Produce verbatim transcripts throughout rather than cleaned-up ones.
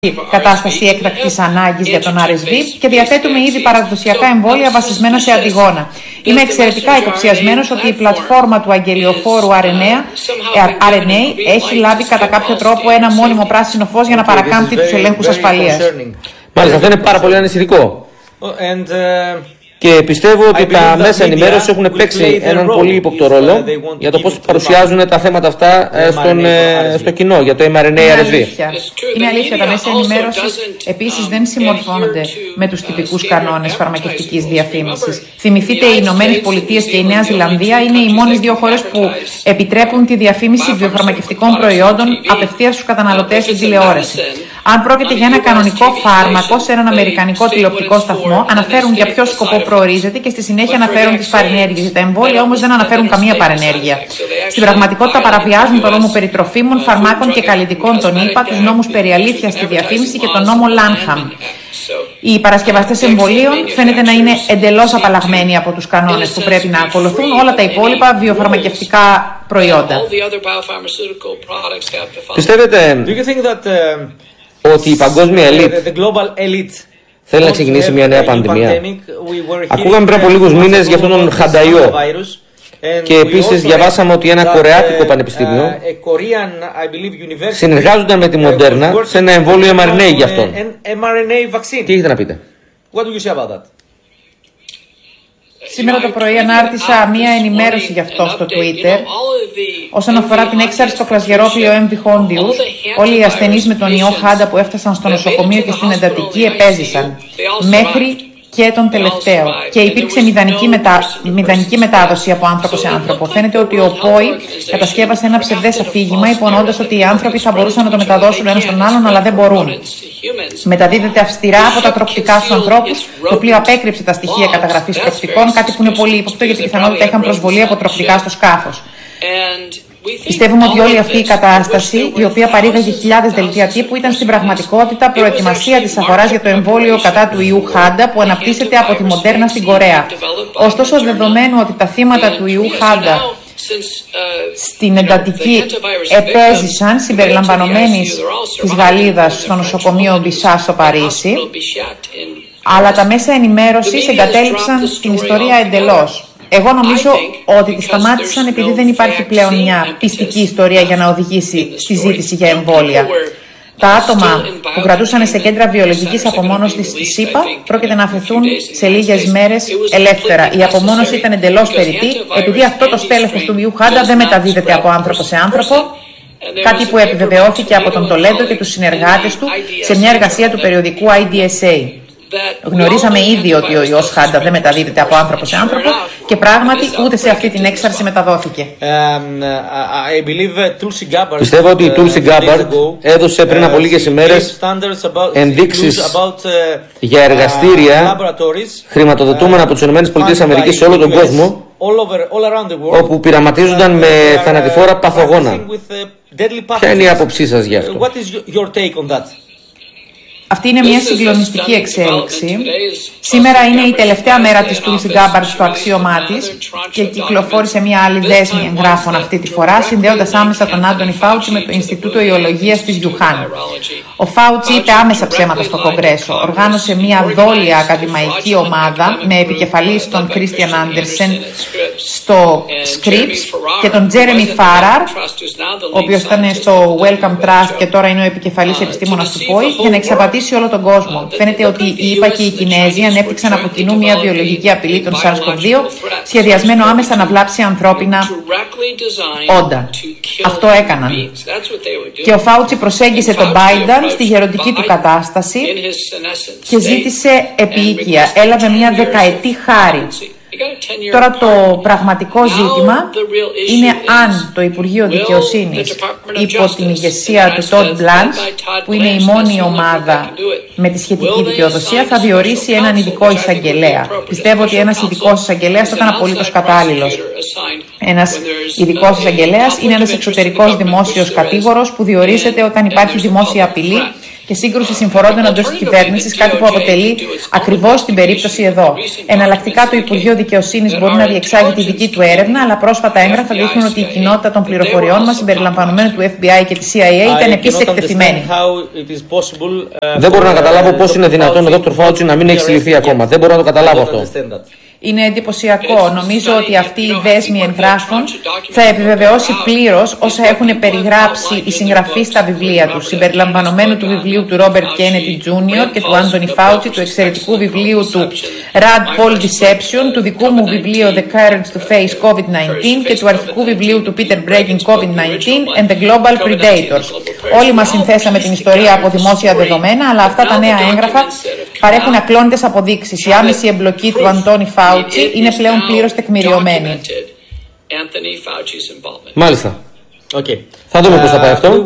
κατάσταση έκτακτης ανάγκης για τον αρ ες βι και διαθέτουμε ήδη παραδοσιακά εμβόλια βασισμένα σε αντιγόνα. Είμαι εξαιρετικά υποψιασμένος ότι η πλατφόρμα του αγγελιοφόρου αρ εν έι έχει λάβει κατά κάποιο τρόπο ένα μόνιμο πράσινο φως για να παρακάμπτει τους ελέγχους ασφαλείας. Μάλιστα, αυτό είναι πάρα πολύ ανησυχητικό. Και πιστεύω ότι τα μέσα ενημέρωσης έχουν παίξει έναν πολύ ύποπτο ρόλο για το πώς παρουσιάζουν τα θέματα αυτά στον, στο κοινό για το εμ αρ εν έι αρ ες βι. Είναι αλήθεια, τα μέσα ενημέρωσης επίσης δεν συμμορφώνονται με τους τυπικούς κανόνες φαρμακευτικής διαφήμισης. Θυμηθείτε, οι Ηνωμένες Πολιτείες και η Νέα Ζηλανδία είναι οι μόνες δύο χώρες που επιτρέπουν τη διαφήμιση βιοφαρμακευτικών προϊόντων απευθείας στους καταναλωτές στην τηλεόραση. Αν πρόκειται για ένα κανονικό φάρμακο σε έναν αμερικανικό τηλεοπτικό σταθμό, αναφέρουν για ποιο σκοπό προορίζεται και στη συνέχεια αναφέρουν τις παρενέργειες. Τα εμβόλια όμως δεν αναφέρουν καμία παρενέργεια. Στην πραγματικότητα παραβιάζουν τον νόμο περί τροφίμων, φαρμάκων και καλλιτικών των ΗΠΑ, τους νόμους περί αλήθειας στη διαφήμιση και τον νόμο Lanham. Οι παρασκευαστές εμβολίων φαίνεται να είναι εντελώς απαλλαγμένοι από τους κανόνες που πρέπει να ακολουθούν όλα τα υπόλοιπα βιοφαρμακευτικά προϊόντα. Πιστεύετε ότι η παγκόσμια ελίτ θέλει να ξεκινήσει μια νέα πανδημία? Ακούγαμε πριν από λίγους μήνες για αυτόν τον χανταϊό. Και επίσης διαβάσαμε ότι ένα κορεάτικο πανεπιστήμιο συνεργάζονταν με τη Μοντέρνα σε ένα εμβόλιο εμ αρ εν έι για αυτόν. Τι έχετε να πείτε? Σήμερα το πρωί ανάρτησα μία ενημέρωση γι' αυτό στο Twitter όσον αφορά την έξαρση στο κρασγερόπιο εμ Vihondius. Όλοι οι ασθενείς με τον ιό Χάντα που έφτασαν στο νοσοκομείο και στην εντατική επέζησαν μέχρι και τον τελευταίο. Και υπήρξε μηδανική, μετα... μηδανική μετάδοση από άνθρωπο σε άνθρωπο. Φαίνεται ότι ο ΠΟΗ κατασκεύασε ένα ψευδές αφήγημα, υπονοώντας ότι οι άνθρωποι θα μπορούσαν να το μεταδώσουν ένα στον άλλον, αλλά δεν μπορούν. Μεταδίδεται αυστηρά από τα τροκτικά στους ανθρώπους, το οποίο απέκρυψε τα στοιχεία καταγραφής τροκτικών, κάτι που είναι πολύ ύποπτο γιατί πιθανότητα είχαν προσβολή από τροκτικά στο σκάφος. Πιστεύουμε ότι όλη αυτή η κατάσταση, η οποία παρήγαγε χιλιάδες δελτία τύπου, ήταν στην πραγματικότητα προετοιμασία της αγοράς για το εμβόλιο κατά του ιού Χάντα που αναπτύσσεται από τη Μοντέρνα στην Κορέα. Ωστόσο, δεδομένου ότι τα θύματα του ιού Χάντα στην εντατική επέζησαν συμπεριλαμβανομένης της Γαλλίδας στο νοσοκομείο Μπισά στο Παρίσι, αλλά τα μέσα ενημέρωσης εγκατέλειψαν την ιστορία εντελώς. Εγώ νομίζω ότι τη σταμάτησαν επειδή δεν υπάρχει πλέον μια πιστική ιστορία για να οδηγήσει στη ζήτηση για εμβόλια. Τα άτομα που κρατούσαν σε κέντρα βιολογικής απομόνωσης στη ΣΥΠΑ πρόκειται να αφαιθούν σε λίγες μέρες ελεύθερα. Η απομόνωση ήταν εντελώς περιττή επειδή αυτό το στέλεχος του ιού Χάντα δεν μεταδίδεται από άνθρωπο σε άνθρωπο, κάτι που επιβεβαιώθηκε από τον Τολέντο και τους συνεργάτες του σε μια εργασία του περιοδικού άι ντι ες έι. Γνωρίζαμε ήδη ότι ο ιός Χάντα δεν μεταδίδεται από άνθρωπο σε άνθρωπο και πράγματι ούτε σε αυτή την έξαρση μεταδόθηκε. Πιστεύω ότι η Tulsi Gabbard έδωσε πριν από λίγες ημέρες ενδείξεις για εργαστήρια χρηματοδοτούμενα από τις ΗΠΑ σε όλο τον κόσμο, όπου πειραματίζονταν με θανατηφόρα παθογόνα. Ποια είναι η άποψή σας γι' αυτό? Αυτή είναι μια συγκλονιστική εξέλιξη. Σήμερα είναι η τελευταία μέρα της Tulsi Gabbard στο αξίωμά της και κυκλοφόρησε μια άλλη δέσμη εγγράφων αυτή τη φορά, συνδέοντας άμεσα τον Άντονι Φάουτσι με το Ινστιτούτο Ιολογίας της Γιουχάν. Ο Φάουτσι είπε άμεσα ψέματα στο Κογκρέσο. Οργάνωσε μια δόλια ακαδημαϊκή ομάδα με επικεφαλής τον Κρίστιαν Άντερσεν στο Scripps και τον Τζέρεμι Φάραρ, ο οποίος ήταν στο Wellcome Trust και τώρα είναι ο επικεφαλής επιστήμονας του ΠΟΗ, για να εξαπατήσει όλο τον κόσμο. Φαίνεται ότι οι ΗΠΑ και οι Κινέζοι ανέπτυξαν από κοινού μια βιολογική απειλή των SARS-κοβ δύο, σχεδιασμένο άμεσα να βλάψει ανθρώπινα όντα. Αυτό έκαναν. Και ο Φάουτσι προσέγγισε τον Biden στη γεροντική του κατάσταση και ζήτησε επίοικια. Έλαβε μια δεκαετή χάρη. Τώρα το πραγματικό ζήτημα είναι αν το Υπουργείο Δικαιοσύνης υπό την ηγεσία του Todd Blanche, που είναι η μόνη ομάδα με τη σχετική δικαιοδοσία, θα διορίσει έναν ειδικό εισαγγελέα. Πιστεύω ότι ένας ειδικός εισαγγελέας θα ήταν απολύτως κατάλληλος. Ένας ειδικός εισαγγελέας είναι ένας εξωτερικός δημόσιος κατήγορος που διορίζεται όταν υπάρχει δημόσια απειλή και σύγκρουση συμφορώντων εντός της κυβέρνησης, κάτι που αποτελεί ακριβώς την περίπτωση εδώ. Εναλλακτικά, το Υπουργείο Δικαιοσύνης μπορεί να διεξάγει τη δική του έρευνα, αλλά πρόσφατα έγγραφα δείχνουν ότι η κοινότητα των πληροφοριών μας, συμπεριλαμβανομένου του Εφ Μπι Άι και της Σι Άι Έι, ήταν επίσης εκτεθειμένη. Δεν μπορώ να καταλάβω πώς είναι δυνατόν ο Δόκτωρ Φάουτσι να μην έχει συλληφθεί ακόμα. Δεν μπορώ να το καταλάβω αυτό. Είναι εντυπωσιακό. Νομίζω ότι αυτή η δέσμη εγγράφων θα επιβεβαιώσει πλήρως όσα έχουν περιγράψει οι συγγραφείς στα βιβλία τους, συμπεριλαμβανομένου του βιβλίου του Ρόμπερτ Κέννεντι Τζούνιορ και του Άντονι Φάουτσι, του εξαιρετικού βιβλίου του Rand Paul Deception, του δικού μου βιβλίου The Courage to Face κόβιντ δεκαεννιά και του αρχικού βιβλίου του Peter Breggin κόβιντ δεκαεννιά and the Global Predators. Όλοι μας συνθέσαμε την ιστορία από δημόσια δεδομένα, αλλά αυτά τα νέα έγγραφα παρέχουν ακλόνητες αποδείξεις. Η άμεση εμπλοκή του Αντώνη Φάουτσι είναι πλέον πλήρως τεκμηριωμένη. Μάλιστα. Okay. Θα δούμε πώς θα πάει αυτό.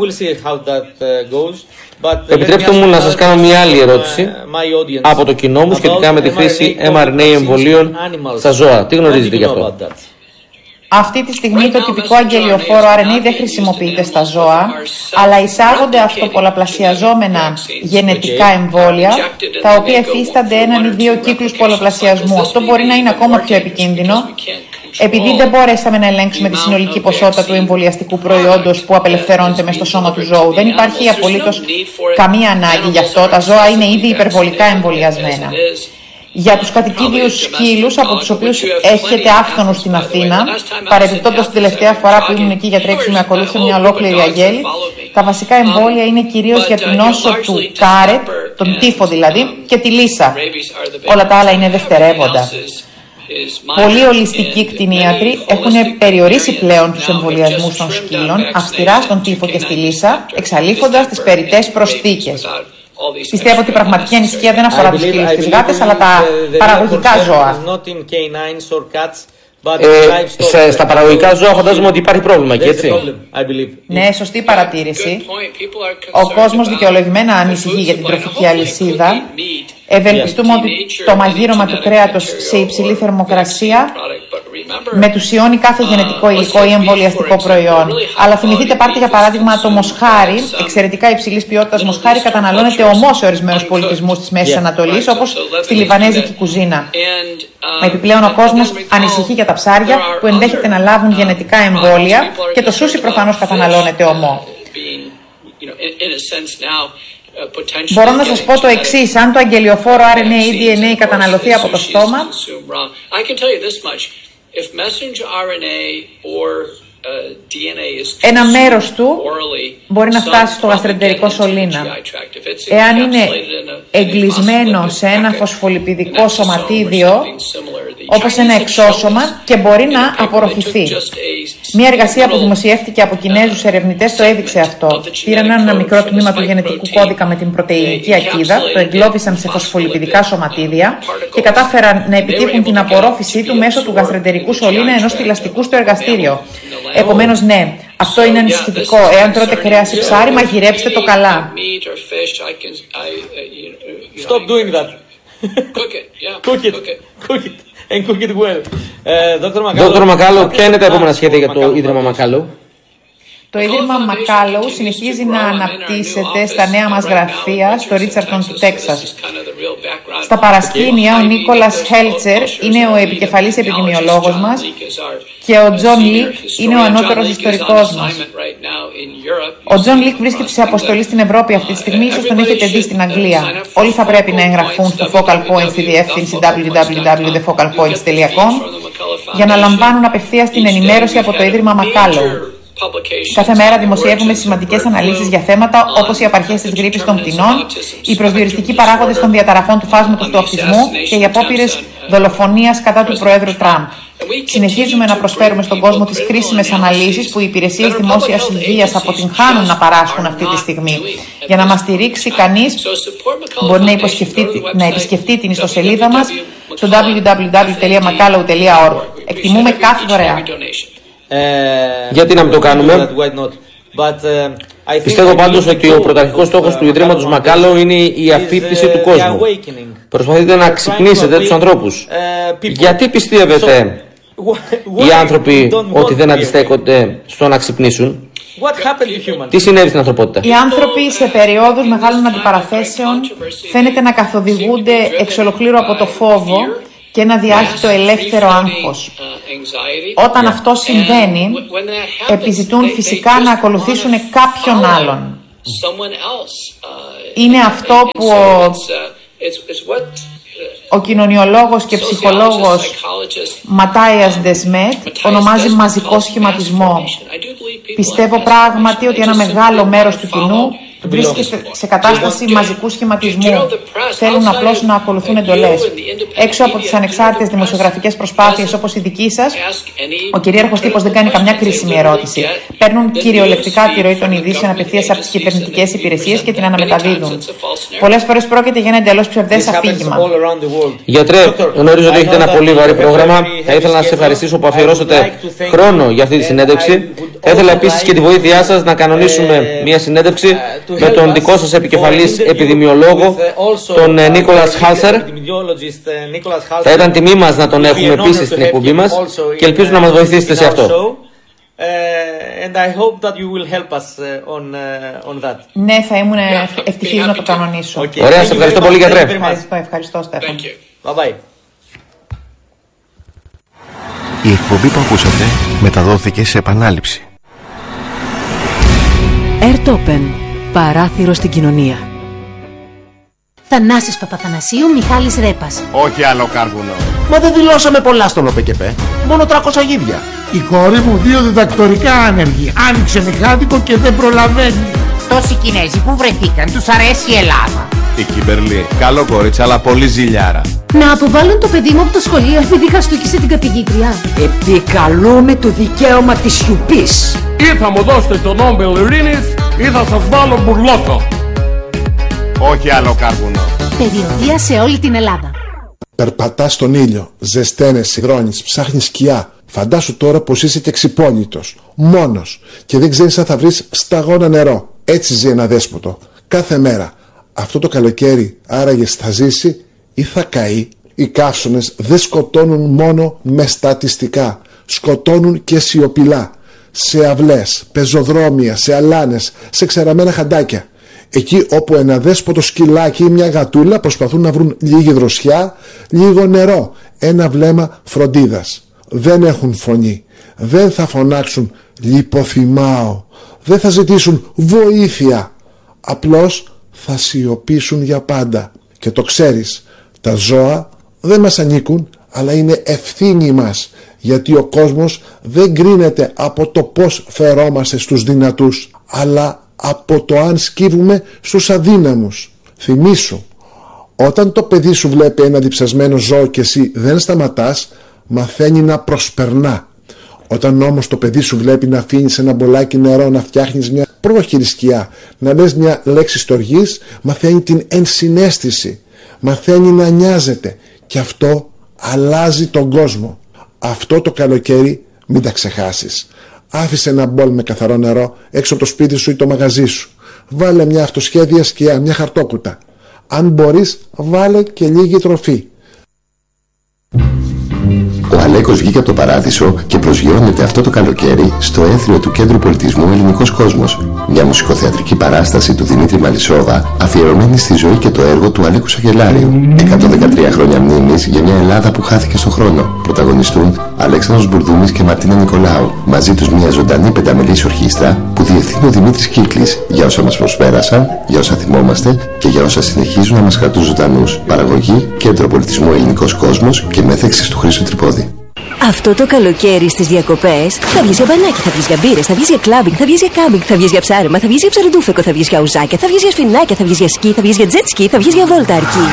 Επιτρέψτε μου να σας κάνω μια άλλη ερώτηση από το κοινό μου σχετικά με τη χρήση εμ αρ εν έι εμβολίων στα ζώα. Τι γνωρίζετε γι' αυτό? Αυτή τη στιγμή το τυπικό αγγελιοφόρο αρ εν έι δεν χρησιμοποιείται στα ζώα, αλλά εισάγονται αυτοπολαπλασιαζόμενα γενετικά εμβόλια, τα οποία εφίστανται έναν ή δύο κύκλους πολλαπλασιασμού. Αυτό μπορεί να είναι ακόμα πιο επικίνδυνο, επειδή δεν μπορέσαμε να ελέγξουμε τη συνολική ποσότητα του εμβολιαστικού προϊόντος που απελευθερώνεται μες στο σώμα του ζώου. Δεν υπάρχει απολύτως καμία ανάγκη γι' αυτό. Τα ζώα είναι ήδη υπερβολικά εμβολιασμένα. Για τους κατοικίδιους σκύλους, από τους οποίους έχετε άφθονους στην Αθήνα, παρεμπιπτόντως την τελευταία φορά που ήμουν εκεί για τρέξιμο, με ακολούθησε μια ολόκληρη αγέλη, τα βασικά εμβόλια είναι κυρίως για την νόσο του Κάρετ, τον τύφο δηλαδή, και τη Λύσα. Όλα τα άλλα είναι δευτερεύοντα. Πολλοί ολιστικοί κτηνίατροι έχουν περιορίσει πλέον τους εμβολιασμούς των σκύλων αυστηρά στον τύφο και στη Λύσα, εξαλείφοντας τις περιττές προσθήκες. Πιστεύω ότι η πραγματική ανησυχία δεν αφορά τους σκύλους και τις γάτες, αλλά τα παραγωγικά ζώα. Ε, στα παραγωγικά ζώα φαντάζομαι ότι υπάρχει πρόβλημα και έτσι. Ναι, σωστή παρατήρηση. Ο κόσμος δικαιολογημένα ανησυχεί για την τροφική αλυσίδα. Ευελπιστούμε ότι το μαγείρωμα του κρέατος σε υψηλή θερμοκρασία μετουσιώνει κάθε γενετικό υλικό ή εμβολιαστικό προϊόν. Αλλά θυμηθείτε, πάρτε για παράδειγμα το μοσχάρι, εξαιρετικά υψηλής ποιότητας μοσχάρι, καταναλώνεται ομώς σε ορισμένους πολιτισμούς της Μέσης Ανατολής, όπως στη λιβανέζικη κουζίνα. Επιπλέον, ο κόσμος ανησυχεί για τα ψάρια που ενδέχεται να λάβουν γενετικά εμβόλια και το σούσι προφανώς καταναλώνεται ομό. Μπορώ να σας πω το εξής: αν το αγγελιοφόρο αρ εν έι ή ντι εν έι καταναλωθεί από το στόμα, ένα μέρος του μπορεί να φτάσει στο γαστρεντερικό σωλήνα. Εάν είναι εγκλεισμένο σε ένα φωσφολιπιδικό σωματίδιο, όπως ένα εξώσωμα, και μπορεί να απορροφηθεί. Μια εργασία που δημοσιεύτηκε από Κινέζους ερευνητές το έδειξε αυτό. Πήραν ένα μικρό τμήμα του γενετικού κώδικα με την πρωτεϊνική ακίδα, το εγκλώβησαν σε φωσφολιπιδικά σωματίδια και κατάφεραν να επιτύχουν την απορρόφησή του μέσω του γαστρεντερικού σωλήνα ενός θηλαστικού στο εργαστήριο. Επομένως, ναι, αυτό είναι ανησυχητικό. Εάν τρώτε κρέας ή ψάρι, μαγειρέψτε το καλά. Stop doing that. Cook it. Yeah. Cook it. Cook it. And cook it well. Δόκτωρ Μακάλο, ποια είναι τα επόμενα σχέδια για το Ίδρυμα Μακάλο? Το Ίδρυμα Μακάλο συνεχίζει να αναπτύσσεται στα νέα μας γραφεία στο Ρίτσαρτον του Τέξας. Στα παρασκήνια, ο Νίκολας Χέλτσερ είναι ο επικεφαλής επιδημιολόγος μας και ο Τζον Λικ είναι ο ανώτερος ιστορικός μας. Ο Τζον Λικ βρίσκεται σε αποστολή στην Ευρώπη αυτή τη στιγμή, ίσως τον έχετε δει στην Αγγλία. Όλοι θα πρέπει να εγγραφούν στο Focal Point στη διεύθυνση double-u double-u double-u τελεία the focal points τελεία com για να λαμβάνουν απευθείας την ενημέρωση από το Ίδρυμα Μακάλο. Κάθε μέρα δημοσιεύουμε σημαντικές αναλύσεις για θέματα όπως οι απαρχές της γρίπης των πτηνών, οι προσδιοριστικοί παράγοντες των διαταραχών του φάσματος του αυτισμού και οι απόπειρες δολοφονίας κατά του Προέδρου Τραμπ. Συνεχίζουμε να προσφέρουμε στον κόσμο τις κρίσιμες αναλύσεις που οι υπηρεσίες δημόσιας υγείας αποτυγχάνουν να παράσχουν αυτή τη στιγμή. Για να μας στηρίξει κανείς, μπορεί να, να επισκεφτεί την ιστοσελίδα μας στο double-u double-u double-u τελεία macalo τελεία org. Εκτιμούμε κάθε δωρεά. Γιατί να μην το κάνουμε? Πιστεύω πάντως ότι ο πρωταρχικός στόχος του Ιδρύματος Μακάλο είναι η αφύπνιση του κόσμου. Προσπαθείτε να ξυπνήσετε τους ανθρώπους. Γιατί πιστεύετε οι άνθρωποι ότι δεν αντιστέκονται στο να ξυπνήσουν? Τι συνέβη στην ανθρωπότητα? Οι άνθρωποι σε περιόδους μεγάλων αντιπαραθέσεων φαίνεται να καθοδηγούνται εξ ολοκλήρου από το φόβο και ένα διάχυτο ελεύθερο άγχος. Όταν αυτό συμβαίνει, επιζητούν φυσικά να ακολουθήσουν κάποιον άλλον. Είναι αυτό που ο, ο κοινωνιολόγος και ψυχολόγος Ματάιας Ντεσμέτ ονομάζει μαζικό σχηματισμό. Πιστεύω πράγματι ότι ένα μεγάλο μέρος του κοινού βρίσκεται σε κατάσταση μαζικού σχηματισμού. Θέλουν απλώς να ακολουθούν εντολές. Έξω από τις ανεξάρτητες δημοσιογραφικές προσπάθειες όπως η δική σας, ο κυρίαρχος τύπος δεν κάνει καμιά κρίσιμη ερώτηση. Παίρνουν κυριολεκτικά τη ροή των ειδήσεων απευθείας από τις κυβερνητικές υπηρεσίες και την αναμεταδίδουν. Πολλές φορές πρόκειται για ένα εντελώς ψευδές αφήγημα. Γιατρέ, γνωρίζω ότι έχετε ένα πολύ βαρύ πρόγραμμα. Θα ήθελα να σας ευχαριστήσω που αφιερώσατε χρόνο για αυτή τη συνέντευξη. Ήθελα επίσης και τη βοήθειά σας να κανονίσουμε μια συνέντευξη με τον δικό σας επικεφαλής επιδημιολόγο, τον Νίκολας Χάλσερ. Θα ήταν τιμή μας να τον έχουμε επίσης στην εκπομπή μας και ελπίζω να μας βοηθήσετε σε αυτό. Ναι, θα ήμουν ευτυχής να το κανονίσω. Ωραία, σας ευχαριστώ πολύ, γιατρέ. Ευχαριστώ, ευχαριστώ, Στέφαν. Η εκπομπή που ακούσατε μεταδόθηκε σε επανάληψη. Airtopen. Παράθυρο στην κοινωνία. Θανάσης Παπαθανασίου, Μιχάλης Ρέπας. Όχι άλλο κάρβουνο. Μα δεν δηλώσαμε πολλά στον ΟΠΕΚΕΠΕ. Μόνο τριακόσια γίδια. Η κόρη μου δύο διδακτορικά άνεργη. Άνοιξε μηχάδικο και δεν προλαβαίνει. Τόσοι Κινέζοι που βρεθήκαν, τους αρέσει η Ελλάδα. Η Κιμπερλή, καλό κορίτσι, αλλά πολύ ζηλιάρα. Να αποβάλουν το παιδί μου από το σχολείο επειδή χαστούκισε την καθηγήτρια. Επικαλούμε το δικαίωμα της σιωπής. Ή θα μου δώσετε τον Νόμπελ Ειρήνης ή θα σας βάλω μπουρλότο. Όχι άλλο κάρβουνο. Περιοδεία σε όλη την Ελλάδα. Περπατάς στον ήλιο, ζεσταίνες, συγχρόνεις, ψάχνεις σκιά. Φαντάσου τώρα πως είσαι και ξυπόλυτος, μόνος και δεν ξέρεις αν θα βρεις σταγόνα νερό. Έτσι ζει ένα δέσποτο, κάθε μέρα. Αυτό το καλοκαίρι άραγε θα ζήσει ή θα καεί? Οι καύσονες δεν σκοτώνουν μόνο με στατιστικά, σκοτώνουν και σιωπηλά. Σε αυλές, πεζοδρόμια, σε αλάνες, σε ξεραμένα χαντάκια. Εκεί όπου ένα δέσποτο σκυλάκι ή μια γατούλα προσπαθούν να βρουν λίγη δροσιά, λίγο νερό, ένα βλέμμα φροντίδας. Δεν έχουν φωνή, δεν θα φωνάξουν λιποθυμάω, δεν θα ζητήσουν βοήθεια. Απλώς θα σιωπήσουν για πάντα. Και το ξέρεις, τα ζώα δεν μας ανήκουν, αλλά είναι ευθύνη μας, γιατί ο κόσμος δεν κρίνεται από το πώς φερόμαστε στους δυνατούς, αλλά από το αν σκύβουμε στους αδύναμους. Θυμήσου, όταν το παιδί σου βλέπει ένα διψασμένο ζώο και εσύ δεν σταματάς, μαθαίνει να προσπερνά. Όταν όμως το παιδί σου βλέπει να αφήνεις ένα μπολάκι νερό, να φτιάχνεις μια πρόχειρη σκιά, να λες μια λέξη στοργής, μαθαίνει την ενσυναίσθηση, μαθαίνει να νοιάζεται και αυτό αλλάζει τον κόσμο. Αυτό το καλοκαίρι μην τα ξεχάσεις. Άφησε ένα μπολ με καθαρό νερό έξω από το σπίτι σου ή το μαγαζί σου. Βάλε μια αυτοσχέδια σκιά, μια χαρτόκουτα. Αν μπορείς, βάλε και λίγη τροφή. Ο Αλέκος βγήκε από το παράδεισο και προσγειώνεται αυτό το καλοκαίρι στο έθριο του Κέντρου Πολιτισμού Ελληνικός Κόσμος. Μια μουσικοθεατρική παράσταση του Δημήτρη Μαλισσόβα αφιερωμένη στη ζωή και το έργο του Αλέκου Σαγγελάριου. εκατόν δεκατρία χρόνια μνήμης για μια Ελλάδα που χάθηκε στον χρόνο. Πρωταγωνιστούν Αλέξανδρος Μπουρδούμης και Μαρτίνα Νικολάου. Μαζί τους μια ζωντανή πενταμελής ορχήστρα που διευθύνει ο Δημήτρης Κύκλης για όσα μας προσπέρασαν, για όσα θυμόμαστε και για όσα συνεχίζουν να μας κρατούν ζωντανούς. Παραγωγή Κέντρο Πολιτισμού Ελληνικός Κόσμος και μέθεξης του Χρήστου Τρυπόδη. Αυτό το καλοκαίρι στις διακοπές θα βγεις για μπανάκι, θα βγεις για μπύρες, θα βγεις για κλάμπινγκ, θα βγεις για κάμπινγκ, θα βγεις για ψάρεμα, θα βγεις για ψαροντούφεκο, θα βγεις για ουζάκια, θα βγεις για σφινάκια, θα βγεις για σκι, θα βγεις για τζετ σκι, θα βγεις για βόλτα αρκή.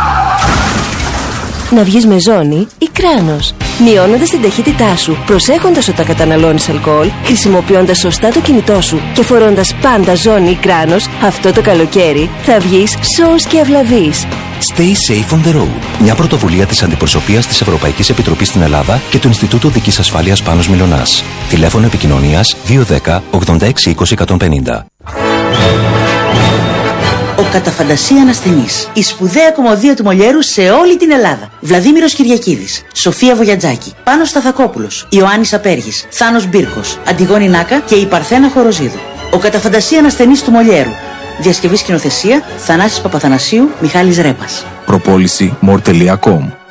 Να βγεις με ζώνη ή κράνος, μειώνοντας την ταχύτητά σου, προσέχοντας όταν καταναλώνεις αλκοόλ, χρησιμοποιώντας σωστά το κινητό σου και φορώντας πάντα ζώνη ή κράνος, αυτό το καλοκαίρι θα βγεις σώος και αυλαβής. Stay safe on the road. Μια πρωτοβουλία της Αντιπροσωπείας της Ευρωπαϊκής Επιτροπής στην Ελλάδα και του Ινστιτούτου Δικής Ασφάλειας Πάνος Μιλωνάς. Τηλέφωνο επικοινωνίας δύο ένα μηδέν ογδόντα έξι είκοσι εκατόν πενήντα. Ο Καταφαντασίαν ασθενής. Η σπουδαία κομμωδία του Μολιέρου σε όλη την Ελλάδα. Βλαδίμηρος Κυριακίδης, Σοφία Βογιατζάκη, Πάνος Σταθακόπουλος, Ιωάννης Απέργης, Θάνος Μπίρκος, Αντιγόνη Νάκα και η Παρθένα Χοροζίδου. Ο Καταφαντασίαν ασθενής του Μολιέρου. Διασκευή σκηνοθεσία Θανάσης Παπαθανασίου, Μιχάλης Ρέπας. Προπόληση μορ τελεία κομ.